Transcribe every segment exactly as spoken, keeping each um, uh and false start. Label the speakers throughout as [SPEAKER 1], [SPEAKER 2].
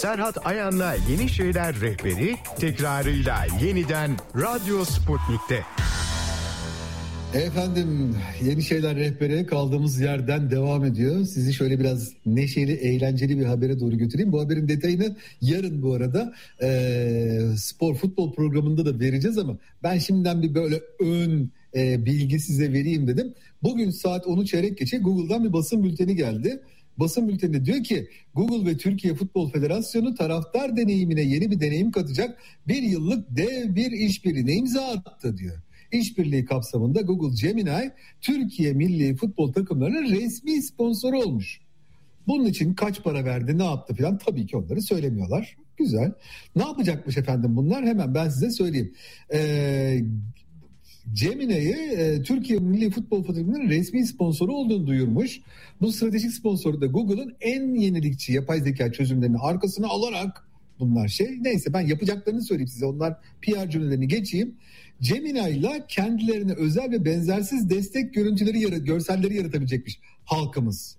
[SPEAKER 1] Serhat Ayan'la Yeni Şeyler Rehberi tekrarıyla yeniden Radyo Sputnik'te.
[SPEAKER 2] Efendim, Yeni Şeyler Rehberi kaldığımız yerden devam ediyor. Sizi şöyle biraz neşeli, eğlenceli bir habere doğru götüreyim. Bu haberin detayını yarın bu arada e, spor futbol programında da vereceğiz ama ben şimdiden bir böyle ön e, bilgi size vereyim dedim. Bugün saat onu çeyrek geçe Google'dan bir basın bülteni geldi. Basın bülteninde diyor ki Google ve Türkiye Futbol Federasyonu taraftar deneyimine yeni bir deneyim katacak bir yıllık dev bir işbirliğine imza attı diyor. İşbirliği kapsamında Google Gemini Türkiye milli futbol takımlarının resmi sponsoru olmuş. Bunun için kaç para verdi, ne yaptı filan tabii ki onları söylemiyorlar. Güzel. Ne yapacakmış efendim bunlar? Hemen ben size söyleyeyim. Ee, Gemini'yi e, Türkiye milli futbol takımlarının resmi sponsoru olduğunu duyurmuş. Bu stratejik sponsoru da Google'ın en yenilikçi yapay zeka çözümlerini arkasına alarak bunlar şey. Neyse ben yapacaklarını söyleyeyim size. Onlar P R cümlelerini geçeyim. Gemini ile kendilerine özel ve benzersiz destek görüntüleri, görselleri yaratabilecekmiş halkımız.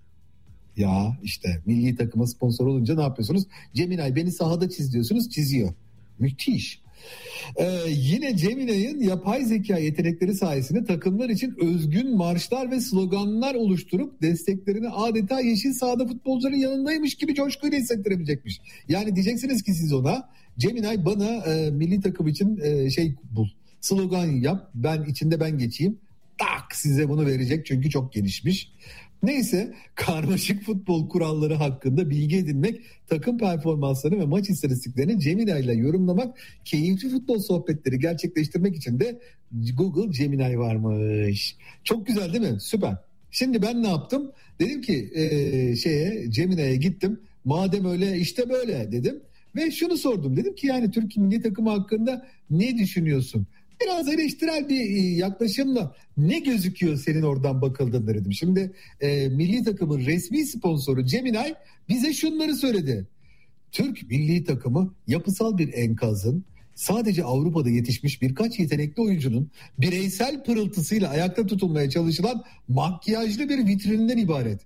[SPEAKER 2] Ya işte milli takıma sponsor olunca ne yapıyorsunuz? Gemini beni sahada çiz diyorsunuz, çiziyor. Müthiş. Ee, yine Gemini'nin yapay zeka yetenekleri sayesinde takımlar için özgün marşlar ve sloganlar oluşturup desteklerini adeta yeşil sahada futbolcuların yanındaymış gibi coşkuyla hissettirebilecekmiş. Yani diyeceksiniz ki siz ona, Gemini bana e, milli takım için e, şey bul, slogan yap, ben içinde ben geçeyim, tak size bunu verecek çünkü çok gelişmiş. Neyse, karmaşık futbol kuralları hakkında bilgi edinmek, takım performanslarını ve maç istatistiklerini Gemini ile yorumlamak, keyifli futbol sohbetleri gerçekleştirmek için de Google Gemini varmış. Çok güzel değil mi? Süper. Şimdi ben ne yaptım? Dedim ki ee, şeye Gemini'ye gittim. Madem öyle işte böyle dedim. Ve şunu sordum. Dedim ki yani Türkiye milli takımı hakkında ne düşünüyorsun? Biraz eleştirel bir yaklaşımla ne gözüküyor senin oradan bakıldığında dedim. Şimdi e, milli takımın resmi sponsoru Gemini bize şunları söyledi. Türk milli takımı yapısal bir enkazın, sadece Avrupa'da yetişmiş birkaç yetenekli oyuncunun bireysel pırıltısıyla ayakta tutulmaya çalışılan makyajlı bir vitrininden ibaret.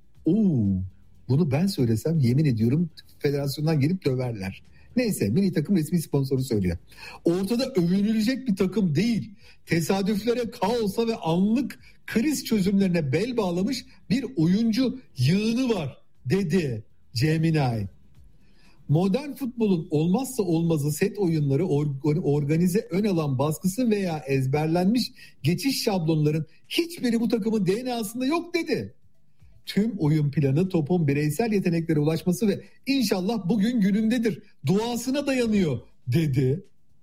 [SPEAKER 2] Oo, bunu ben söylesem yemin ediyorum federasyondan gelip döverler. Neyse, milli takım resmi sponsoru söylüyor. Ortada övünülecek bir takım değil, tesadüflere, kaosa ve anlık kriz çözümlerine bel bağlamış bir oyuncu yığını var dedi Gemini. Modern futbolun olmazsa olmazı set oyunları, organize ön alan baskısı veya ezberlenmiş geçiş şablonların hiçbiri bu takımın D N A'sında yok dedi. Tüm oyun planı topun bireysel yeteneklere ulaşması ve inşallah bugün günündedir duasına dayanıyor dedi.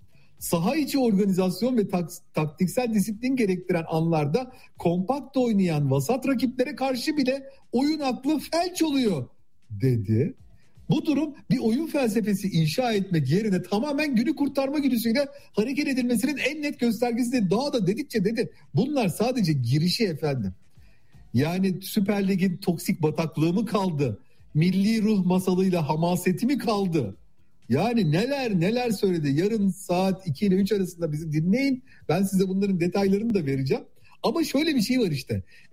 [SPEAKER 2] Saha içi organizasyon ve tak, taktiksel disiplin gerektiren anlarda kompakt oynayan vasat rakiplere karşı bile oyun aklı felç oluyor dedi. Bu durum bir oyun felsefesi inşa etmek yerine tamamen günü kurtarma güdüsüyle hareket edilmesinin en net göstergesi de daha da dedikçe dedi. Bunlar sadece girişi efendim. Yani Süper Lig'in toksik bataklığı mı kaldı? Milli ruh masalıyla hamaseti mi kaldı? Yani neler neler söyledi. Yarın saat iki ile üç arasında bizi dinleyin. Ben size bunların detaylarını da vereceğim. Ama şöyle bir şey var işte.